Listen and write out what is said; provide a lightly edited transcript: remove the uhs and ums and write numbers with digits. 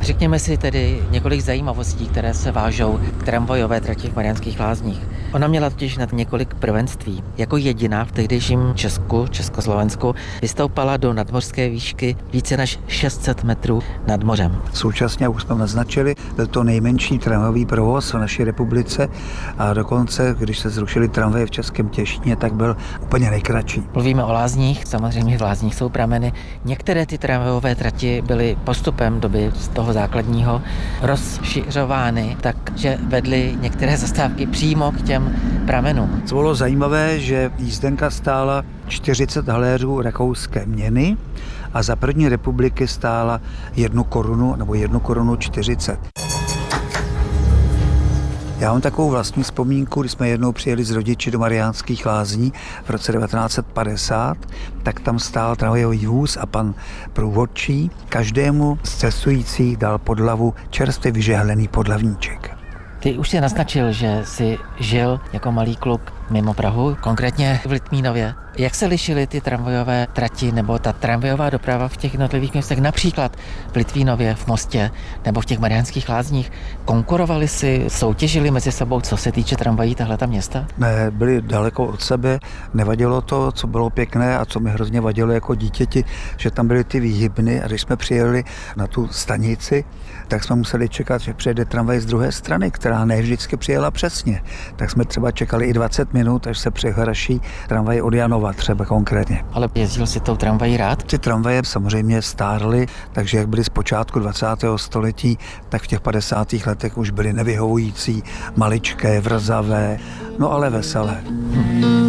Řekněme si tedy několik zajímavostí, které se vážou k tramvajové trati v Mariánských Lázních. Ona měla totiž na několik prvenství. Jako jediná v tehdejším Československu vystoupala do nadmořské výšky více než 600 metrů nad mořem. Současně, už jsme naznačili, byl to nejmenší tramvajový provoz v naší republice a dokonce, když se zrušily tramvaje v Českém Těšíně, tak byl úplně nejkratší. Mluvíme o Lázních, samozřejmě v Lázních jsou prameny. Některé ty tramvajové trati byly postupem doby z toho základního rozšiřovány, takže vedly některé zastávky přímo k těm pramenům. Co bylo zajímavé, že jízdenka stála 40 haléřů rakouské měny a za první republiky stála 1 korunu nebo 1 korunu 40. Já mám takovou vlastní vzpomínku, když jsme jednou přijeli s rodiči do Mariánských Lázní v roce 1950, tak tam stál tramvajový vůz a pan průvodčí každému z cestujících dal pod hlavu čerstvě vyžehlený podlavníček. Ty už si naznačil, že jsi žil jako malý kluk mimo Prahu, konkrétně v Litvínově. Jak se lišily ty tramvajové trati nebo ta tramvajová doprava v těch jednotlivých městech, například v Litvínově, v Mostě nebo v těch Mariánských Lázních? Konkurovali si, soutěžili mezi sebou, co se týče tramvají tahleta města? Ne, byli daleko od sebe, nevadilo to, co bylo pěkné a co mi hrozně vadilo jako dítěti, že tam byly ty výhybny a když jsme přijeli na tu stanici, tak jsme museli čekat, že přijede tramvaj z druhé strany, která ne vždycky přijela přesně. Tak jsme třeba čekali i 20 minut, až se přehraší tramvaj od Janova třeba konkrétně. Ale jezdil si tou tramvají rád? Ty tramvaje samozřejmě stárly, takže jak byly z počátku 20. století, tak v těch 50. letech už byly nevyhovující, maličké, vrzavé, no ale veselé.